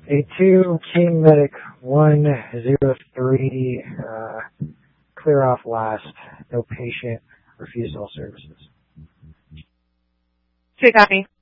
A2 King Medic 103, clear off last, no patient, refused all services. 2 copy.